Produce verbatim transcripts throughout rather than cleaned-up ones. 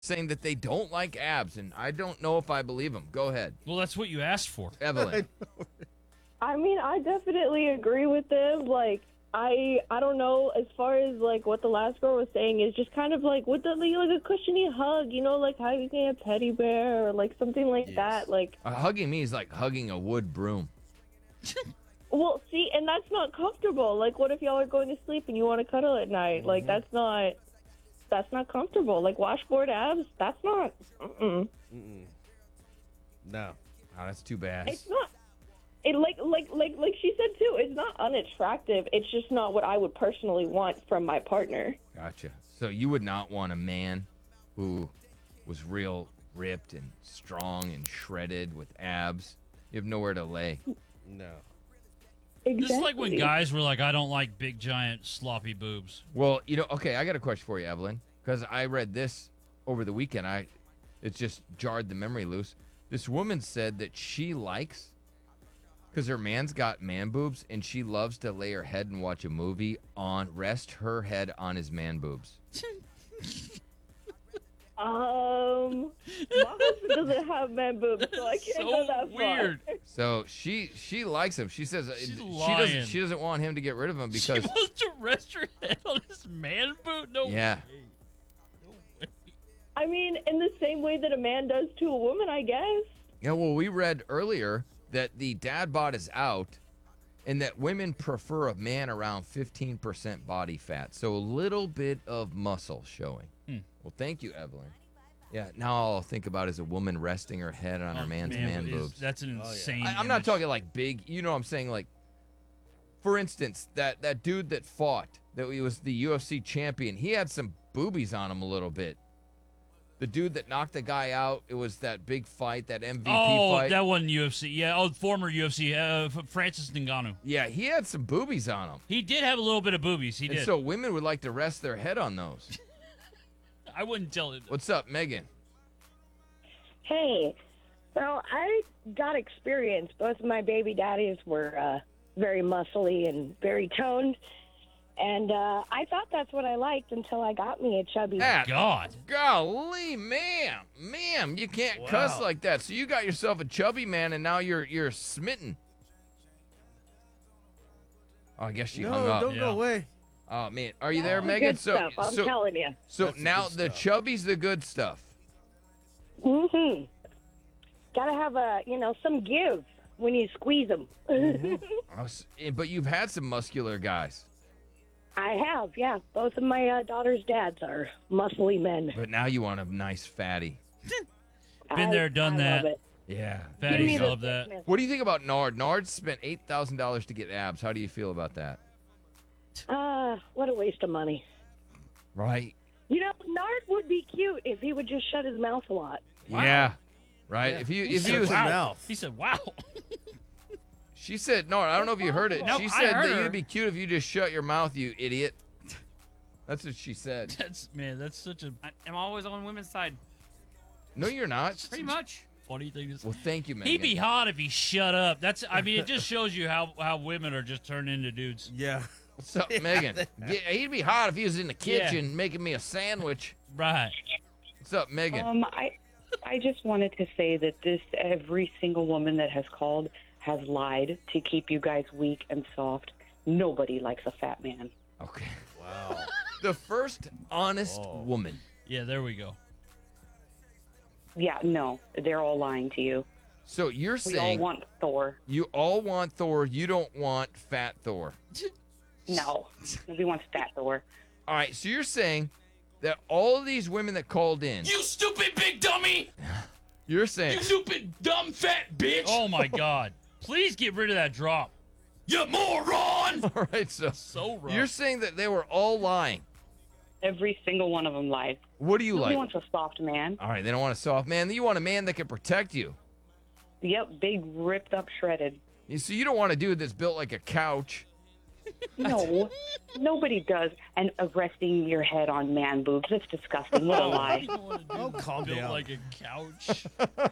saying that they don't like abs, and I don't know if I believe them. Go ahead. Well, that's what you asked for. Evelyn. I mean, I definitely agree with them. Like, I I don't know, as far as, like, what the last girl was saying is just kind of, like, with the, like, like a cushiony hug, you know, like hugging a teddy bear or, like, something like Yes. that. Like, Uh, hugging me is like hugging a wood broom. well, see, and that's not comfortable. Like, what if y'all are going to sleep and you want to cuddle at night? Like, that's not, that's not comfortable. Like, washboard abs, that's not, mm-mm. Mm-mm. No. Oh, that's too bad. It's not. It like like like like she said too. It's not unattractive. It's just not what I would personally want from my partner. Gotcha. So you would not want a man who was real ripped and strong and shredded with abs. You have nowhere to lay. No. Exactly. This is like when guys were like, I don't like big, giant, sloppy boobs. Well, you know, okay, I got a question for you, Evelyn, because I read this over the weekend. I, it just jarred the memory loose. This woman said that she likes, because her man's got man boobs, and she loves to lay her head and watch a movie on, rest her head on his man boobs. Um, my husband doesn't have man boobs, so I can't So go that weird. far. So she she likes him. She says uh, She's she doesn't lying. she doesn't want him to get rid of him She because wants to rest her head on his man boot? No yeah. way. No way. I mean, in the same way that a man does to a woman, I guess. Yeah, well, we read earlier that the dad bod is out and that women prefer a man around fifteen percent body fat. So a little bit of muscle showing. Hmm. Well, thank you, Evelyn. Yeah, now all I'll think about is a woman resting her head on her Oh, man's man, man is- boobs. That's an Oh, yeah. insane I, I'm not image. talking like big, you know what I'm saying? Like, for instance, that, that dude that fought, that he was the U F C champion, he had some boobies on him a little bit. The dude that knocked the guy out, it was that big fight, that M V P Oh, fight. that wasn't U F C. Yeah, oh, former U F C, uh, F- Francis Ngannou. Yeah, he had some boobies on him. He did have a little bit of boobies. He And did. so women would like to rest their head on those. I wouldn't tell it. What's up, Megan? Hey, so I got experience. Both of my baby daddies were uh, very muscly and very toned. And uh, I thought that's what I liked until I got me a chubby. Ah, God. golly, ma'am, ma'am, you can't cuss Wow. like that. So you got yourself a chubby man, and now you're you're smitten. Oh, I guess she no, hung up. don't Yeah. go away. Oh man, are you there, That's Megan? Good So stuff, I'm so telling you. so That's the now good the stuff. chubby's the good stuff. Mm-hmm. Gotta have a, you know, some give when you squeeze them. Oh, s- eh, but you've had some muscular guys, I have, yeah. Both of my uh, daughter's dads are muscly men. but now you want a nice fatty. Been I- there, done I that. Love it. Yeah. Give me Fatties the love that. thickness. What do you think about Nard? Nard spent eight thousand dollars to get abs. How do you feel about that? Uh, what a waste of money. Right. You know, Nard would be cute if he would just shut his mouth a lot. Wow. Yeah. Right. Yeah. If you He if said, you was, Wow. wow. mouth. He said, wow. she said no, I don't know if you heard it. No, she I said heard that her. you'd be cute if you just shut your mouth, you idiot. That's what she said. That's, man, that's such a I, I'm always on women's side, No, you're not. pretty much. funny thing to say. Well, thank you, Megan. He'd be hot if he shut up. That's, I mean, it just shows you how, how women are just turned into dudes. Yeah. What's up, Megan? Yeah, he'd be hot if he was in the Yeah. kitchen making me a sandwich. Right. What's up, Megan? Um, I, I just wanted to say that this every single woman that has called has lied to keep you guys weak and soft. Nobody likes a fat man. Okay. Wow. The first honest Oh. woman. Yeah, there we go. Yeah, no, they're all lying to you. So you're We all saying want Thor. you all want Thor, you don't want fat Thor. No, nobody wants fat Thor. All right, so you're saying that all of these women that called in, You stupid big dummy! you're saying You stupid dumb fat bitch! Oh, my God. Please get rid of that drop. You moron! all right, so So rough. you're saying that they were all lying. Every single one of them lied. What do you Nobody like? wants a soft man. All right, they don't want a soft man. You want a man that can protect you. Yep, big, ripped up, shredded. You see, you don't want a dude that's built like a couch. No, nobody does. And uh, resting your head on man boobs. That's disgusting. What a lie. Oh, calm Built down. like a couch.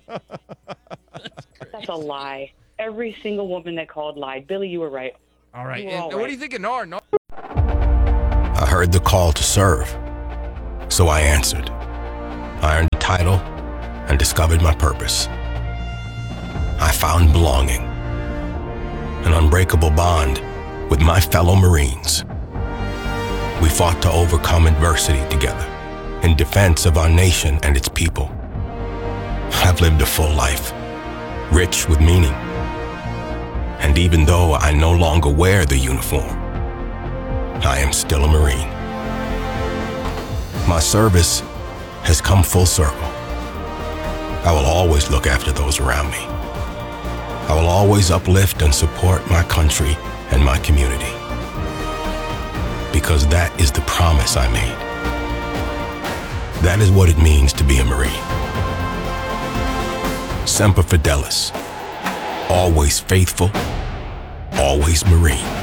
That's a lie. Every single woman that called lied. Billy, you were right. All right, You're and all what right. do you think of Nard? Nard? I heard the call to serve. So I answered. I earned a title and discovered my purpose. I found belonging, an unbreakable bond with my fellow Marines. We fought to overcome adversity together in defense of our nation and its people. I've lived a full life, rich with meaning. And even though I no longer wear the uniform, I am still a Marine. My service has come full circle. I will always look after those around me. I will always uplift and support my country and my community. Because that is the promise I made. That is what it means to be a Marine. Semper Fidelis. Always faithful, always Marine.